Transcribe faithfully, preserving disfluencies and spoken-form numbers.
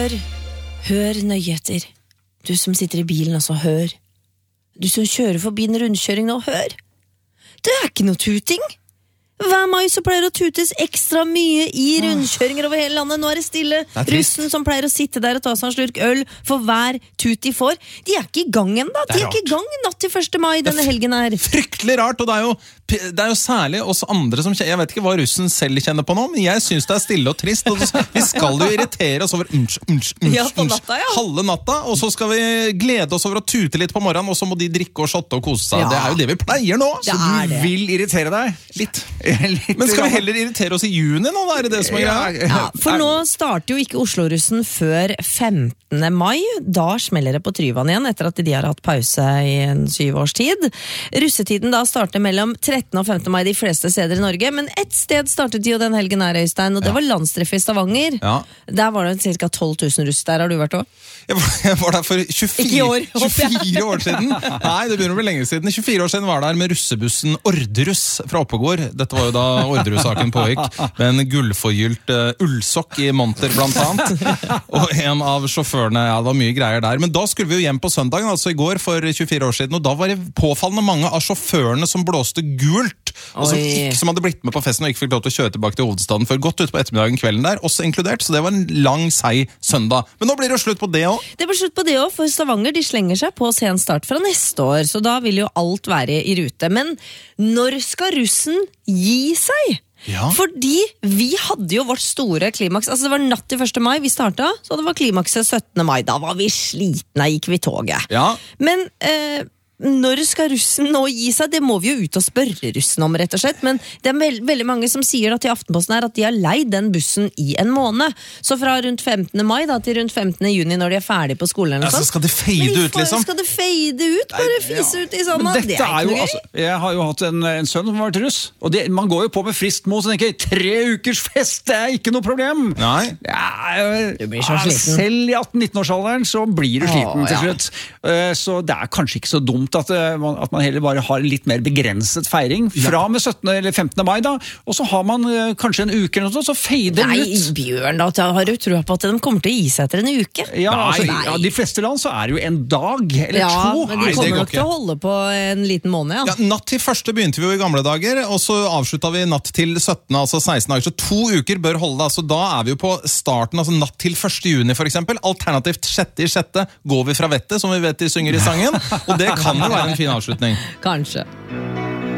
Hør, hør nøye etter. Du som sitter i bilen også, hør. Du som kjører forbi en rundkjøring nå, hør. Det er ikke noe tuting. Hver mai så pleier det å tutes ekstra mye i rundkjøringer over hele landet. Nå er det stille. Det er Russen som pleier å sitte der og ta seg en slurk øl for hver tut de får. De er ikke i gang ennå. De er, er ikke i gang natt til første mai denne helgen her. Fryktelig rart, og det er jo, det er jo særlig oss andre som kjenner. Jeg vet ikke hva russen selv kjenner på nå, men jeg synes det er stille og trist. Og vi skal jo irritere oss over unns, unns, unns, ja, på natta, ja. halve natta, og så skal vi glede oss over å tute litt på morgenen, og så må de drikke og shotte og kose seg. Ja. Det er jo det vi pleier nå. Så du det. vil irritere deg? Litt. Litt. Men skal vi heller irritere oss i juni nå, da er det det som er greia? Ja, for nå starter jo ikke Oslo-russen før femtende mai. Da smeller det på Tryvann igjen, etter at de har hatt pause i en syv års tid. Russetiden da starter mellom trettende og femtende mai de fleste steder i Norge, men ett sted startet de jo den helgen her, Øystein, og det ja. var landstreff i Stavanger. Ja. Der var det ca. tolv tusen russ der, har du vært også? Jeg var, jeg var der for tjuefire år, tjuefire år siden. Nei, det begynner å bli lenge siden. tjuefire år siden var der med russebussen Orderus fra Oppegård. Dette var jo da Orderus-saken pågikk, med en gullforgylt uh, ullsokk i monter blant annet, og en av sjåførene, ja, det var mye greier der. Men da skulle vi jo hjem på søndagen, altså i går for tjuefire år siden, og da var det påfallende mange av sjåførene som blåste gult, og som, ikke, som hadde blitt med på festen og ikke fikk lov til å kjøre tilbake til hovedstaden før godt ut på ettermiddagen kvelden der, også inkludert, så det var en lang, seig søndag. Men nå blir det jo slutt på det også. Det blir slutt på det også, for Stavanger de slenger seg på sen start fra neste år, så da vil jo alt være i rute. Men når skal russen gi seg? Ja. Fordi vi hadde jo vårt store klimaks, altså det var natt til første mai vi startet, så det var klimakset syttende mai, da var vi slitne, gikk vi toget. Ja. Men eh, når skal russen nå gi seg? Det må vi jo ut og spørre russen om, rett og slett. Men det er veld, veldig mange som sier at i Aftenposten her at de har leid den bussen i en måned. Så fra rundt femtende mai da, til rundt femtende juni når de er ferdig på skolen. Ja, så skal det fade ut, liksom? Skal det fade ut? Bare fise ja. ut i sanda? Dette det er, er jo, altså, jeg har jo hatt en, en sønn som har vært russ, og det, man går jo på med friskt mot, så tenker jeg, tre ukers fest, det er ikke noe problem. Nei. Ja, du blir så sliten. Selv i atten-nitten-årsalderen så blir du sliten Åh, til slutt. Ja. Så det er kanskje ikke så dumt at, man, at man heller bare har en litt mer begrenset feiring fra med syttende eller femtende mai da, og så har man uh, kanskje en uke eller noe, så fader Nei, ut. Nei, Bjørn, da har du tro på at de kommer til å gi seg etter en uke? Ja, altså, ja, de fleste land så er det jo en dag eller ja, to. Men de Nei, kommer nok til å holde på en liten måned, ja. ja. Natt til første begynte vi jo i gamle dager, og så avsluttet vi natt til syttende, altså seksten dager, så to uker bør holde, altså da er vi jo på starten, altså natt til første juni for eksempel, alternativt sjette i sjette går vi fra vettet, som vi vet de synger i sangen, og det kan jo være en fin avslutning. Kanskje.